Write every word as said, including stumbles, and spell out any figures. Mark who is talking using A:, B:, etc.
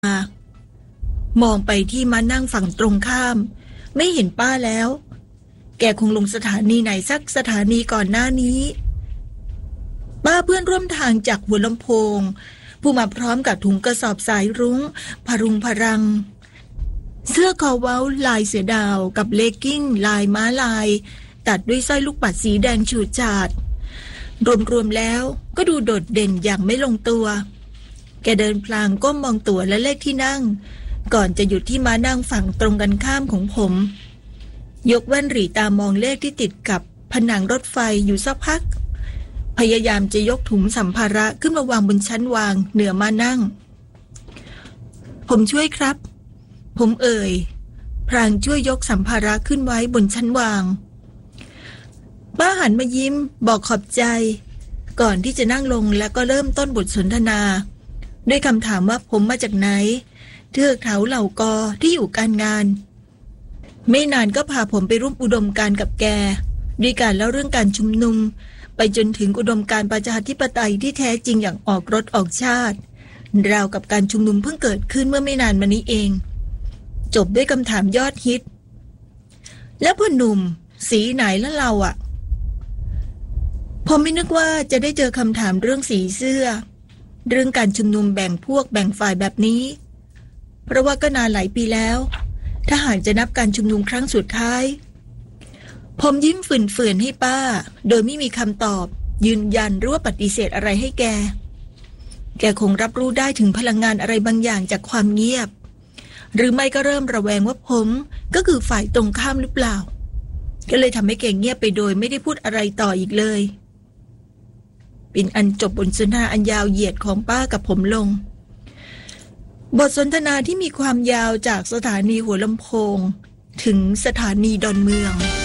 A: มองไปที่มานั่งฝั่งตรงข้ามไม่เห็นป้าแล้วแกคงลงสถานีไหนสักสถานีก่อนหน้านี้ป้าเพื่อนร่วมทางจากหัวลำโพงผู้มาพร้อมกับถุงกระสอบสายรุ้งพรุงพรังเสื้อคอเว้าลายเสือดาวกับเลกกิ้งลายม้าลายตัดด้วยสร้อยลูกปัดสีแดงฉูดฉาดรวมๆแล้วก็ดูโดดเด่นอย่างไม่ลงตัวแกเดินพลางก้มมองตั๋วและเลขที่นั่งก่อนจะหยุดที่ม้านั่งฝั่งตรงกันข้ามของผมยกแว่นหรี่ตามองเลขที่ติดกับผนังรถไฟอยู่สักพักพยายามจะยกถุงสัมภาระขึ้นมาวางบนชั้นวางเหนือม้านั่งผมช่วยครับผมเอ่ยพลางช่วยยกสัมภาระขึ้นไว้บนชั้นวางป้าหันมายิ้มบอกขอบใจก่อนที่จะนั่งลงแล้วก็เริ่มต้นบทสนทนาด้วยคำถามว่าผมมาจากไหนเทือกเขาเหล่ากอที่อยู่การงานไม่นานก็พาผมไปร่วมอุดมการณ์กับแกด้วยการเล่าเรื่องการชุมนุมไปจนถึงอุดมการณ์ประชาธิปไตยที่แท้จริงอย่างออกรถออกชาติราวกับการชุมนุมเพิ่งเกิดขึ้นเมื่อไม่นานมานี้เองจบด้วยคำถามยอดฮิตแล้วพ่อหนุ่มสีไหนแล้วเราอะผมไม่นึกว่าจะได้เจอคำถามเรื่องสีเสื้อเรื่องการชุมนุมแบ่งพวกแบ่งฝ่ายแบบนี้เพราะว่าก็นานหลายปีแล้วถ้าหากจะนับการชุมนุมครั้งสุดท้ายผมยิ้มฝืนๆให้ป้าโดยไม่มีคำตอบยืนยันหรือว่าปฏิเสธอะไรให้แกแกคงรับรู้ได้ถึงพลังงานอะไรบางอย่างจากความเงียบหรือไม่ก็เริ่มระแวงว่าผมก็คือฝ่ายตรงข้ามหรือเปล่าก็เลยทำให้แกเงียบไปโดยไม่ได้พูดอะไรต่ออีกเลยเป็นอันจบบทสนทนาอันยาวเหยียดของป้ากับผมลงบทสนทนาที่มีความยาวจากสถานีหัวลำโพงถึงสถานีดอนเมือง